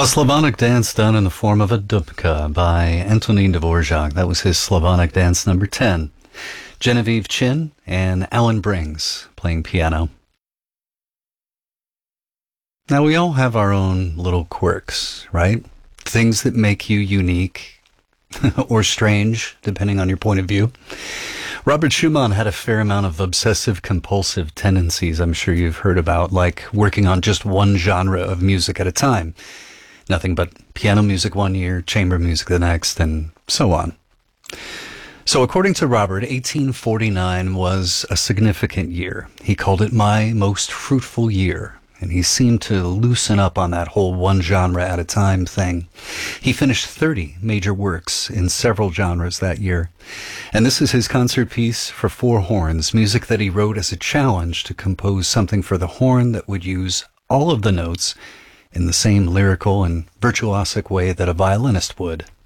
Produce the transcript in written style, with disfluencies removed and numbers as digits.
A Slavonic dance done in the form of a dubka by Antonin Dvorak. That was his Slavonic dance number 10. Genevieve Chin and Alan Brings playing piano. Now, we all have our own little quirks, right? Things that make you unique or strange, depending on your point of view. Robert Schumann had a fair amount of obsessive-compulsive tendencies I'm sure you've heard about, like working on just one genre of music at a time. Nothing but piano music one year, chamber music the next, and so on. So according to Robert, 1849 was a significant year. He called it my most fruitful year, and he seemed to loosen up on that whole one genre at a time thing. He finished 30 major works in several genres that year. And this is his concert piece for four horns, music that he wrote as a challenge to compose something for the horn that would use all of the notes in the same lyrical and virtuosic way that a violinist would.